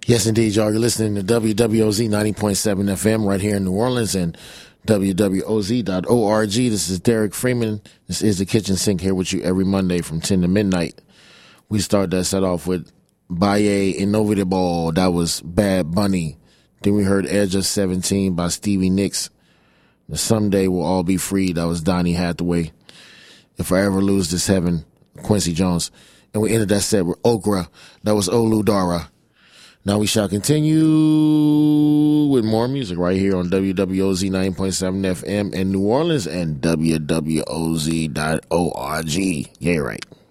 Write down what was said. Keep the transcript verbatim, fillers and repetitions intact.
Yes, indeed, y'all. You're listening to W W O Z ninety point seven F M right here in New Orleans and W W O Z dot org. This is Derek Freeman. This is the Kitchen Sink here with you every Monday from ten to midnight. We start that set off with Baye Innovitable. That was Bad Bunny. Then we heard Edge of seventeen by Stevie Nicks. The Someday We'll All Be Free. That was Donny Hathaway. If I Ever Lose This Heaven, Quincy Jones. And we ended that set with Okra. That was Olu Dara. Now we shall continue with more music right here on W W O Z ninety point seven F M in New Orleans and W W O Z dot org. Yeah, right.